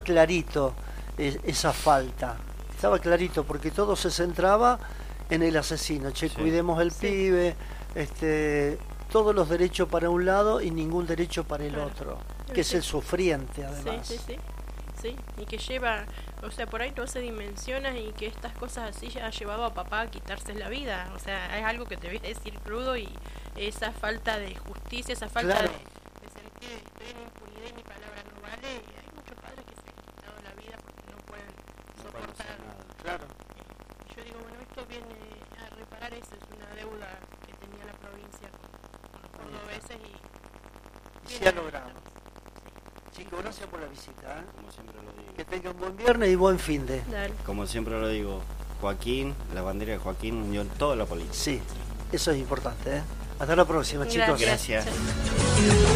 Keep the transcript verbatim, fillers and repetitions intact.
clarito eh, esa falta. Estaba clarito porque todo se centraba en el asesino. Che, Sí. cuidemos el Sí. pibe, este, todos los derechos para un lado y ningún derecho para el Claro. otro, Sí, que es sí. el sufriente Sí, además. sí, sí, sí, y que lleva, o sea, por ahí no se dimensiona y que estas cosas así ya ha llevado a papá a quitarse la vida, o sea, es algo que te voy a decir crudo y esa falta de justicia, esa falta Claro. de, de sentir estoy en impunidad y mi palabra no vale, y hay muchos padres que se han quitado la vida porque no pueden No pueden hacer soportar. nada. Claro. Eh, Yo digo, bueno, esto viene a reparar eso, es una deuda que tenía la provincia con, con los cordobeses y Y viene se ha a logrado. repararse. Chicos, gracias por la visita. ¿eh? Como siempre lo digo. Que tengan buen viernes y buen fin de. Dale. Como siempre lo digo, Joaquín, la bandera de Joaquín unió toda la política. Sí, eso es importante. ¿eh? Hasta la próxima, chicos. Gracias. Chao.